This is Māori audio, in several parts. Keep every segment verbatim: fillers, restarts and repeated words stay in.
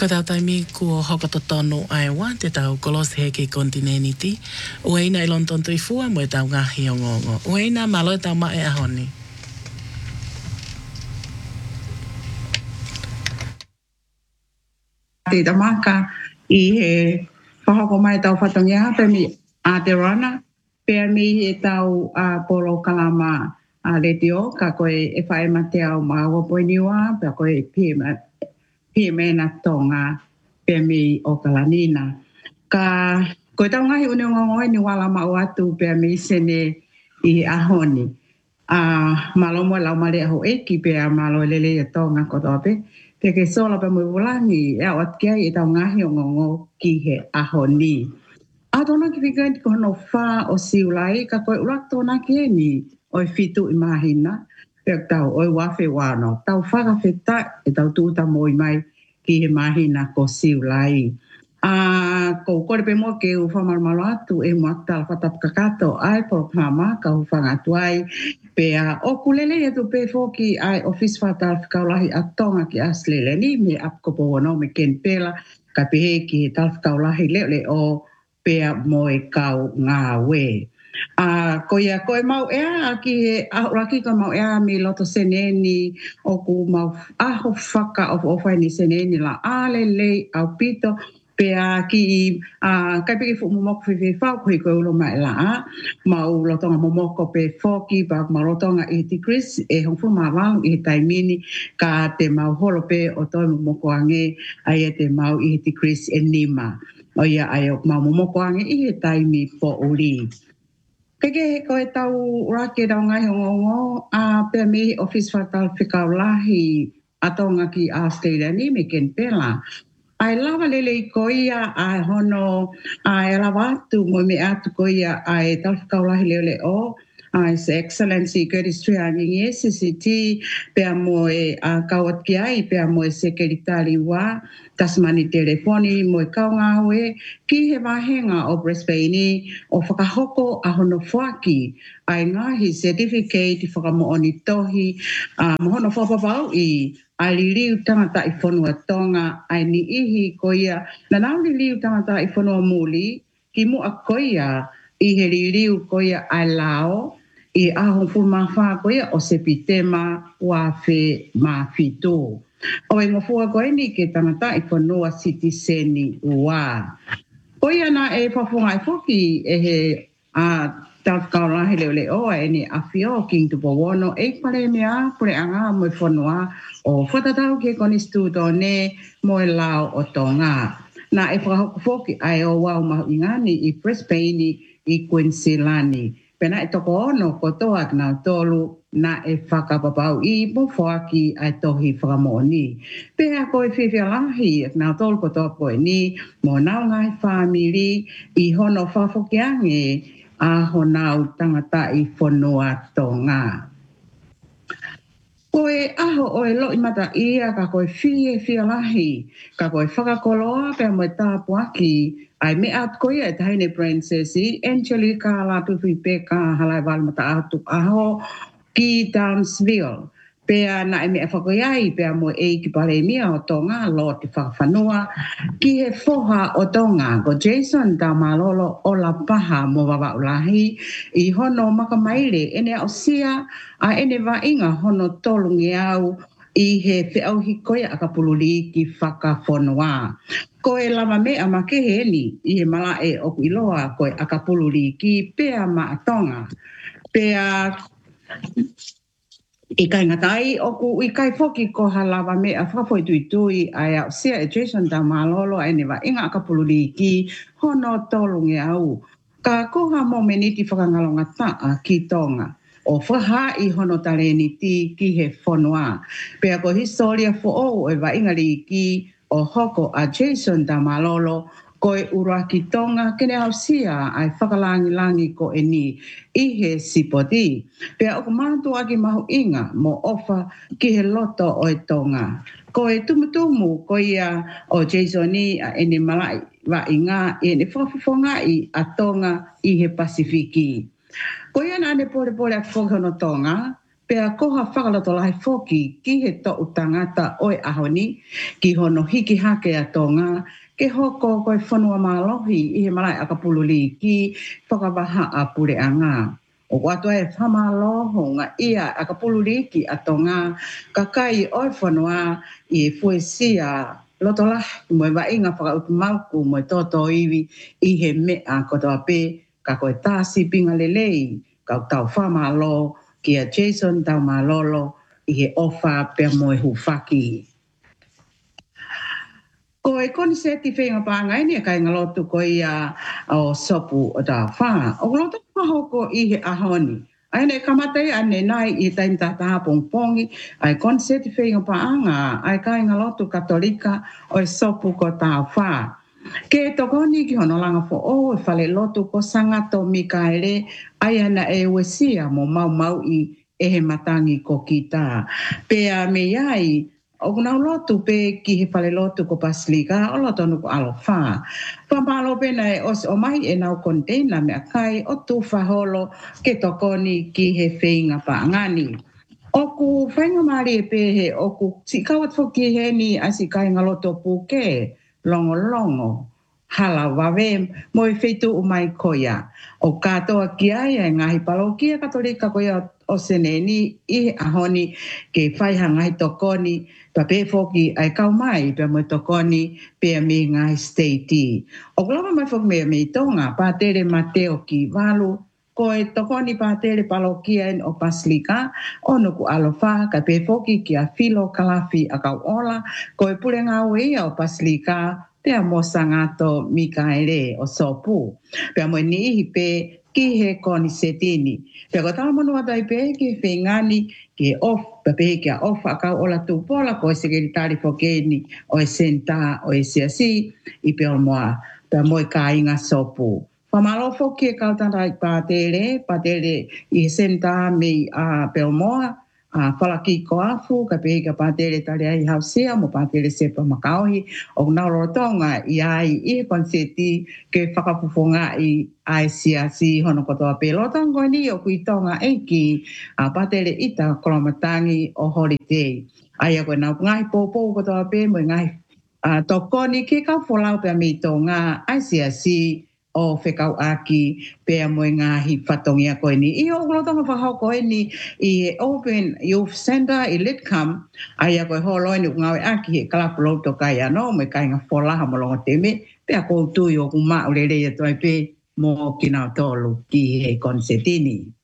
Ko tau taimi kua hokoto tono aiwa te tau kolos heke kontineniti. Ueina i lon tonto i fua mo e tau ngahi o ngongo. Ueina malo e tau ma e ahoni. Te tamaka i he whahoko mai tau whatongia pe mi a te rana. Pe mi e tau a polo kalama a retio ka koe e whae mate au maawa poiniwa pe koe pima pima na tonga pe mi o kalanina. Ka koe tau ngahi une ngongoi ni wala ma o atu pe mi sene i ahoni. A malomo lau mare aho eki pe a malo lele e tonga kotope. Pe ke sola pe mui wulangi e awat kia i tau ngahi o ngongo ki he ahoni. A tona ki whika i kono wha o siulai ka koe urak tona ki ni o fitu i mahina. Pe tau oi wafe wano. Tau whaka wheta e tau tūta moi mai ki he mahina ko siulai. A ko kore pe mo ke u whamarmalo atu e mo tala whatap kakato ai por kama ka u whangatu ai. Pe a o kulele e tu pe foki ai office whatal whikaulahi a tonga ki aslele ni me apkopo wano me ken pela ka pehe ki tal whikaulahi leo le o pe a mo e kau ngā we. A ko ia koe mau ea ki he ahuraki ko mau ea mi loto seneni o ku mau aho whaka of ofai ni seneni la ale le au pito pe a ki a kai piki fu momoko fi fa ko ko ulo mai la ma u lo tonga momoko pe foki ba ma lo tonga i ti Chris e hon fu ma va i taimini ka te mau holo pe o to momoko ange ai te mau i ti Chris e nima o ia ai o ma momoko ange i taimi po uri. Peke ko e tau rake rau ngai hongongo a pe mi office fatal whikaulahi atonga ki Australia ni me ken pela. Ai lava lele i koia ai hono ai lavatu mo me atu koia ai tal whikaulahi leo le o ai se excellency Curtis Triangi S C T pe mo e a kawat ki ai pe mo e sekretari wa tasmani telefoni mo e kaunga we ki he mahenga o Brisbane o whakahoko a hono whaki ai ngahi certificate whakamo oni tohi a mohono whapapau i ai liu tangata i whanua tonga ai ni ihi koia na nau li liu tangata i whanua muli ki mua koia i he liu koia ai lao i aho pumawha koia o sepitema wa fe ma fito. O e ngofua koe ni ke tangata i whanua citizeni ua. Koia na e whafunga i foki e he a South Carolina leo leo e ni afio king tu powono e pare mea pare anga mo whanua o whatatau ke koni studo ne mo e lao o tonga. Na e whafoki ai o wau mahu ingani i Brisbane i Queensland. Pena e toko ono ko toa na tolu na e whakapapau i mo whaki ai tohi whakamoni. Pea koe whiwhialahi na tolu ko toa koe ni mo nau ngai whamiri i hono whafokiange a honau tangata i whanua tonga. Koe aho o e loi mata ia ka koe whie whialahi, ka koe whakakoloa pe mo e tāpuaki, ai me at koe e tahine princessi, Angelica la tupi peka halai wale mata atu aho ki Downsville. Pea na e me e whakoiai, pea mo e ki pare mia o tonga, lo te whakawhanua, ki he foha o tonga, ko Jason da malolo o la paha mo wawa ulahi, i hono makamaire, ene au sia, a ene wa inga hono tolungi au, i he whiau hikoia a kapululi ki whakawhanua. Ko e lama mea ma kehe ni, i he mala e oku iloa, ko e a kapululi ki pea ma tonga. Pea I kai ngatai oku i kai foki ko halawa me a whakapoi tui tui ai au sia e Jason da malolo ai ne wa inga kapululi ki hono tolungi au. Ka koha mo meniti whakangalonga taa ki tonga. O whaha i hono taleni ti ki he whanua. Pea ko historia fo o e wa inga li ki o hoko a Jason da malolo ko e ura ki tonga kene au sia ai whakalangi langi ko e ni i he sipoti. Pea o kumantu aki mahu inga mo ofa ki he loto o e tonga. Ko e tumutumu ko ia o Jason ni a ene malai wa inga e ne whafafonga i a tonga i he Pasifiki. Ko ia na ane pole pole a whakahono tonga. pea koha whakaloto lahi foki ki he to utangata oi ahoni ki hono hiki hake a tonga ke hoko koe whanua malohi i he malai akapululi ki whakawaha a pure anga. O wato e whamaloho ngā ia akapululi ki a tonga kakai oi whanua i e fuesia loto lahi moe wa inga whakautu mauku moe toto iwi i he mea kotoa pe ka koe tāsi pinga lelei kau tau whamalo ki a Jason tau malolo i he ofa pe moe hufaki. Ko e koni seti whenga pāngai ni a kai ngalotu ko ia o sopu o tā whā. O loto mahoko i he ahoni. Ai nei kamatei ane nai i taim tataha pongpongi. Ai koni seti whenga pāanga. Ai kai ngalotu katolika o e sopu ko tā whā. Ke tokoni ki hono langa fo o e whale lotu ko sangato Mikaele. Ai ana e uesia mo mau mau i e he matangi ko kita. Pea me iai o kuna lotu pe ki he pale lotu ko paslika o loto nuku alofa. Pampalo pena e os o mai e nau container me akai o tu whaholo ke tokoni ki he whenga paangani. Oku whenga mari e pe he oku si kawat fo ki he ni a si kai ngaloto puke longo longo. Hala wawe mo i whetu o mai koia. O katoa ki ai e ngahi palokia katolika koia o seneni i ahoni ke whaiha ngahi tokoni pa pe foki ai kau mai pe mo tokoni pe mi ngahi statei. O glava mai foki me me tonga pa tere Mateo ki walu ko e tokoni pa tere palokia en o paslika o nuku alofa ka pe foki ki a filo kalafi a kau ola ko e pule ngā wea o paslika pea mo sangato Mikaele o sopu. Pea mo ni ihi pe ki he koni setini. Pea ko tala manu atai pe ki he ngani ki off, pe pe ki a off a kau ola tupola ko e sekeritari fokeni o e senta o e siasi i pe o moa. Pea mo e ka inga sopu. Pamalo foki e kau tanda i pātere, pātere i senta me a pe o moa. A uh, whalaki ko afu, ka pehi ka pātere tale ai hausia, mo pātere sepa makauhi, o naurotonga i ai i he konseti ke whakapufonga i ai siasi hono kotoa pelotang koe ni o kui tonga eki a uh, pātere ita kolomatangi o holiday. Ai a koe nau ngahi pōpō kotoa pe, mo ngahi uh, tokoni ke kau wholau pia mi tonga ai siasi o whekau aki pea moe ngahi whatongia koe ni. I o ulotonga whakau koe ni i Open Youth Center i Litcombe, ai a koe holoi ni ngawe aki he kalapuloto kai ano, me kai ngā wholaha molonga teme, pea koutui o kuma urere e toi pe mo kina tolu ki he konsetini.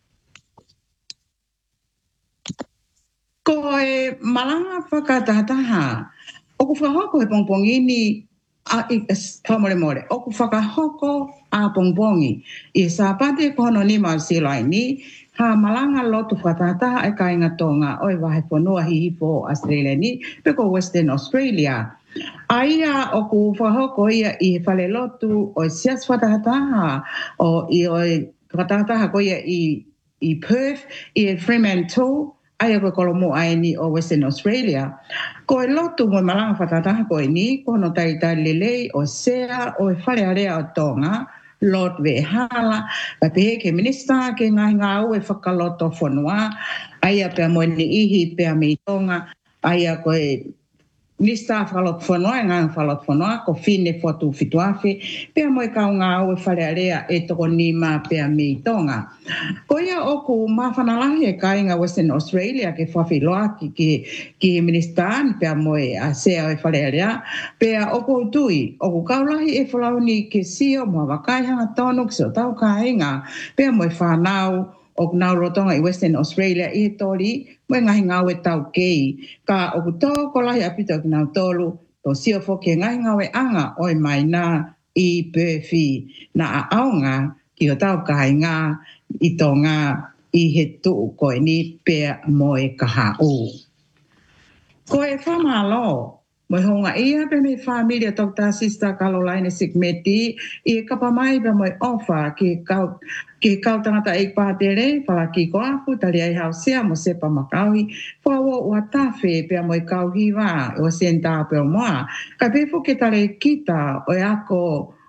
Ko e malanga whakatataha, o ku whahoko he pongpongini a i whamore more. O ku whakahoko a pongpongi. I sa pate kono ni mau silai ni, ha malanga lotu whakatataha e kai ngā tonga o e wahe whanua hihipo Australia ni, peko Western Australia. Aia o ku whahoko ia i he whale lotu o e sias whakatataha o i o e whakatataha ko ia i, i Perth, i e Fremantle, ai koe kolomo ai ni o Western Australia. Ko e lotu mo malanga whakataha koe ni, kono tai tai lelei o sea o e whale area o tonga, Lord Vehala, pa pehe ke minista ke ngahi ngā au e whakaloto whanua, ai a pia mo ni ihi pia me tonga, ai a koe minista whakalot whanua, e ngahi whakalot whanua, ko whine whatu whituafe, pia mo e kau ngā au e whale area e toko nima pia me tonga. Ko ia oku mawhanalahi e kai ngā Western Australia ke whawhiloaki ki, ki ministan pia moe a sea o e whale area. Pia oku tui, oku kaulahi e whalauni ke sio mua wakai hanga tonu ki so tau ka inga. Pia moe whanau o nau rotonga i Western Australia i he tori, moe ngahi ngau e tau kei. Ka oku tōko lahi apito ki nau tolu, to sio foke ngahi ngau e anga o e mai nā i Perthi na a aonga ki o tau ka inga i tō ngā i he tuu koe ni pēr moe kaha o. Koe whamalo, moe honga ia pe me familia Doctor Sister Caroline Sigmeti i e kapa mai pe moe ofa ki kau ki kau tangata i pātere, whala ki ko afu, tali ai hausia mo sepa makauhi, whaua ua tawhi pe moe kau hiwa o senta pe o moa. Ka pefu ke tale kita o e ako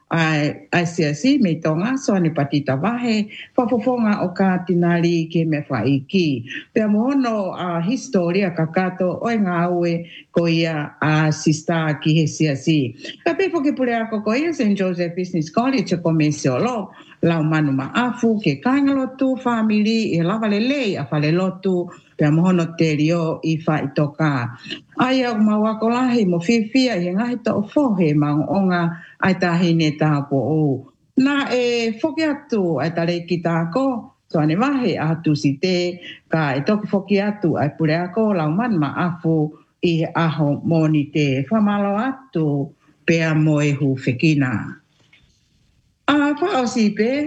ai ai sia si me tonga so ni patita vahe fafofonga o ka tinali ke me faiki pe mono a historia kakato o nga ue ko ia a sista ki he sia si pe pe ke pule ko ko ia Saint Joseph Business College ko me solo la manu ma afu ke kangalo tu family e la vale lei a fale lotu pe mono terio i fa itoka ai o ma ko la he mo fifia e nga to fo he ma onga ai tahi ne tāpo o. Nā e whoki atu ai tare ki tāko, so ane wahe atu si te, ka e toki whoki atu ai pure ako, lau man ma afu i aho moni te whamalo atu pea mo e hu whekina. A whao si pe,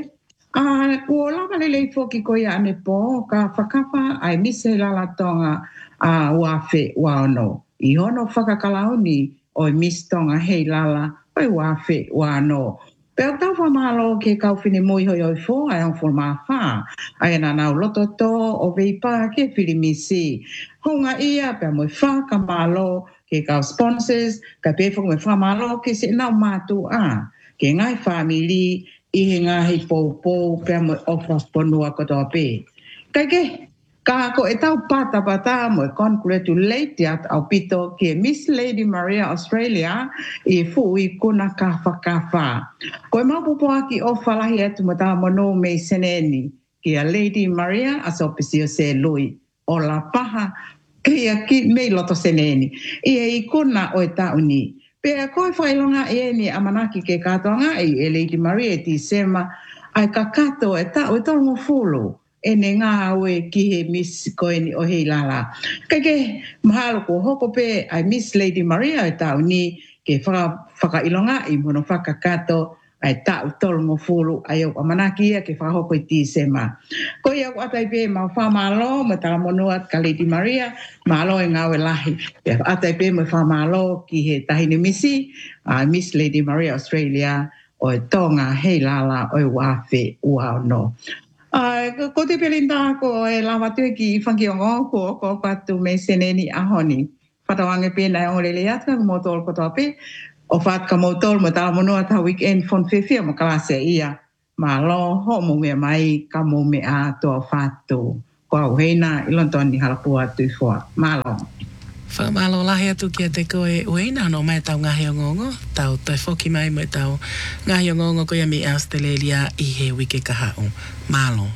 a kua lama lelei whoki ko ia ane po, ka whakapa ai mise lalatonga a wafe wano. I hono whakakalauni o mis tonga hei lala, pai wafe wano. Pea tau whamalo ke kau whine mui hoi oi fo, ai ang whulma wha. Ai na nau loto to o veipa ke whirimisi. Honga ia pea mui wha ka malo ke kau sponsors, ka pefong me whamalo ke se nau mātu a. Ke ngai family, i he ngahi pou pou, pea mui ofa ponua kotoa pe. Kai ke? Ka ko e tau pata pata mo e congratulate at au pito ke Miss Lady Maria Australia i fui kuna ka whakawha. Ko e mapupo aki o whalahi atu mo tā mono me seneni ki a Lady Maria aso pisio se lui o la paha kia ki me loto seneni. I e i kuna o e tauni. Pea koe whailonga e ni amanaki ke katoanga i e Lady Maria e ti sema ai ka kato e ta o e tongo fulu. E ne ngā aue ki he Miss koe ni o hei lala. Kai ke mahalo ko hoko pe ai Miss Lady Maria e tau ni ke whaka, whaka ilonga i mono whakakato ai tau tolongo fulu ai o amanaki ia ke whahoko i ti sema. Ko ia ko atai pe ma whamalo ma tala monoat ka Lady Maria malo e ngāwe lahi. Atai pe ma whamalo ki he tahine misi uh, Miss Lady Maria Australia o e tonga hei lala o e wafe ua no. Uh, ko te pelinda ko e lawa tue ki whangiongo ko ko patu me seneni ahoni. Whatawange pēnei o lele ata mo tol ko tope. O what ka mo tol mo tala mono ata weekend fon whiwhia mo kalase ia. Ma lo ho mo mea mai ka mo mea toa whatu. Ko au heina ilontoni halapua tui fua. Ma lo. Whamalo lahi atu kia te koe ueina no mai tau ngahi o ngongo. Tau tai whoki mai mo tau ngahi o ngongo ko ia mi Australia i he wike kahao. Malo.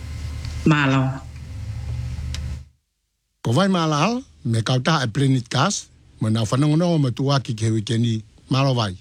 Malo. Ko vai malal, me kauta e plenit kas, mo nau whanongono mo tuaki ke wike ni. Malo vai.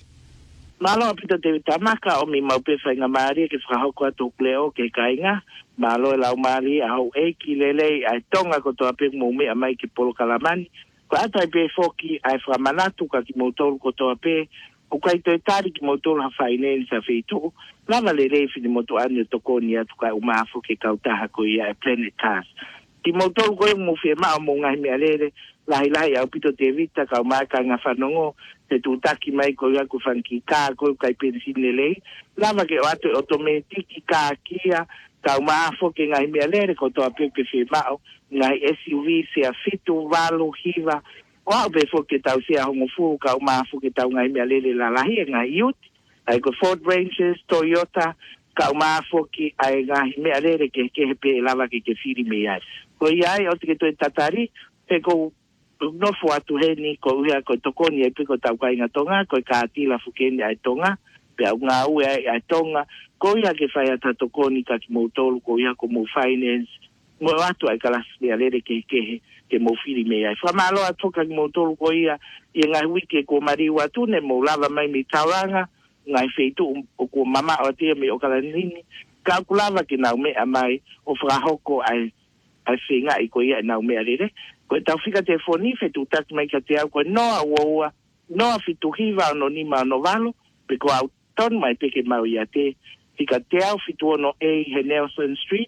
Malo apita te tamaka o mi maupe whainga maari ke whahoko atu kleo ke kainga. Malo e lau maari a hau e ki lelei ai tonga ko toa pe mo me a mai ki polo kalamani. Ko atai pe foki ai whamanatu ka ki motoru ko toa pe, o kai toi tari ki motoru ha whaineni sa whitu, lava le reifi ni moto ane toko ni atu kai umaafu ke kautaha ko ia e Planet Cars. Ki motoru ko yung muwhia maa mo ngahi mea lere, lahi lahi au pito te vita ka umaka nga whanongo, te tūtaki mai ko ia ku whanki kā ko kai pensine lei, lava ke o atu automatiki kā kia, ka umaafu ke ngahi mea lere ko toa pepe whi mao, ngai S U V se a fitu walu hiva o au be fo ke tau se a hongo fu ka o ma fu ke tau ngai mea lele la lahi ngai youth ai ko Ford Rangers Toyota ka o ma fu ki ai ngai mea lele ke ke pe lava ke ke firi me ai ko ia o te ke to tatari pe ko no fu atu he ni ko ia ko tokoni e pe ko tau kai ngatonga ko ka atila fu ke ni ai tonga pe au nga u ai tonga ko ia ke fai ata tokoni ka ki mo tolu ko ia ko mo finance mo atu ai kala se alere ke ke ke mo fili me ai fa malo atu ka mo tolu ko ia i ngai wiki ko mari watu ne mo lava mai mi tawanga ngai feitu o ko mama o te me o kala nini ka kulava ki na me mai o fra hoko ai ai finga i ko ia na me alere ko ta fika telefoni fetu tak mai ka te ko no wa no fitu hiva no ni ma no valo pe ko au ton mai pe ke mau ia te fika te au fitu no e he Nelson Street.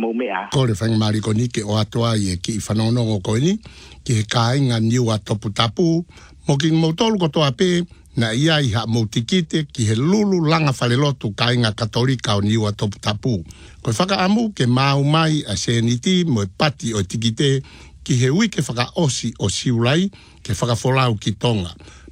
Ko le whanga maari ko ni ke o atoa i e ki i whanono o koe ni, ki he kāinga niu a topu tapu, mo ki mautolu ko toa pē, na ia i ha mautikite ki he lulu langa whalelotu kāinga katolika o niu a topu tapu. Ko whaka amu ke mau mai a seniti mo e pati o tikite, ki he wike whaka osi o siulai, ke whaka wholau ki tonga.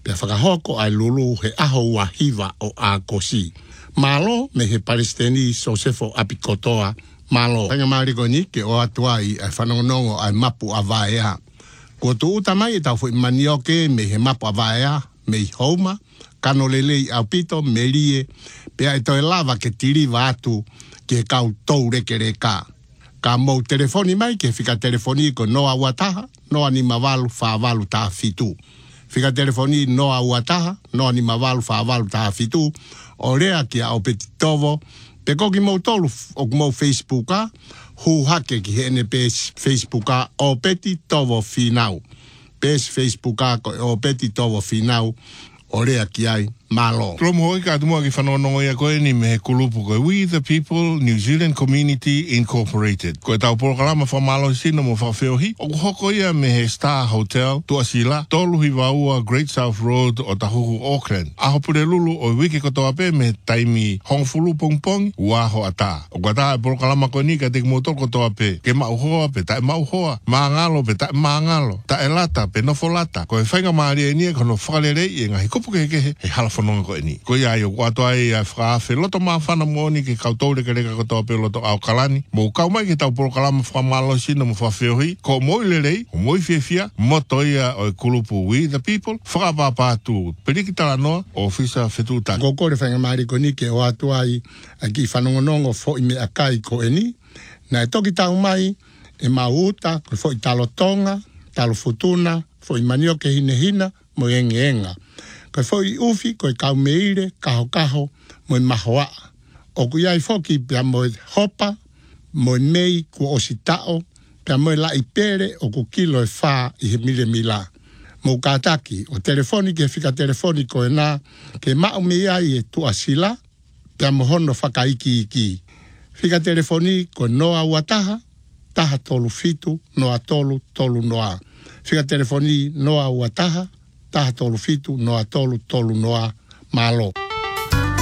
Pe whakahoko ai lulu he aho ua hiva o a kosi. Malo me he Palestini Sosefo Apikotoa. Malo. Panga mariko ni ke o atuai ai whanongonongo ai mapu a vaea. Ko tu uta mai e tau fo manioke me he mapu a vaea, me i houma, kano lelei au pito, me rie, pe ai toi lava ke tiri vatu ke kau tou reke reka. Ka mou telefoni mai ke fika telefoni ko noa wataha, noa ni mavalu fa valu ta fitu. Fika telefoni noa wataha, noa ni mavalu fa valu ta fitu, o rea ki au petitovo, pe koki mou tolu o mou Facebooka, hu hake ki hene pes Facebooka o peti tovo finau. Pes Facebooka o peti tovo finau, o rea ki ai malo. Tromo hoi ka tumua ki whanonongo ia koe ni me he kulupu koe. We the People New Zealand Community Incorporated. Koe tau porokalama whamalo sino mo whawheohi. O hoko ia me he Star Hotel, Tuasila, tolu hi waua Great South Road o Tahuhu, Auckland. Aho pure lulu o wiki kotoa pe me taimi hongfulu pongpong, uaho ata. O kwa taa porokalama koe ni ka teki motor kotoa pe. Ke mauhoa pe tae mauhoa. Maangalo pe tae maangalo. Tae lata pe nofo lata. Koe whainga maari e nie kono whakalere i e ngahi kupu kekehe he hala whanonga koe ni. Koe ia yo watu ai a whaafe loto maa whana mooni ke kau reka reka kotoa pe loto au kalani. Mo kau mai ke tau porokalama whamalo sino mo whawheohi. Ko moi lerei, o moi whiawhia, moto ia o e kulupu We the People, whakapapatu perikitala noa o fisa whetutaki. Ko kore whainga maari ko ni ke o atu ai a ki whanongonongo fo i me akai ko e ni. Na e toki tau mai e mauta, ko fo i talo tonga, talo futuna, fo i manio ke hine hina, mo enge enga. Ko fo i ufi, ko i kau meire, kaho kaho, mo i mahoa. O ku iai foki pia mo i hopa, mo i mei ku ositao, pia mo i la i pere o ku kilo e wha i he mile mila. Mo kātaki, o telefoni ke fika telefoni ko e nā, ke mau me iai e Tuasila, pia mo hono whakaiki iki. Fika telefoni ko noa uataha, taha tolu fitu, noa tolu, tolu noa. Fika telefoni noa uataha, taha tolu fitu, noa tolu, tolu noa, malo.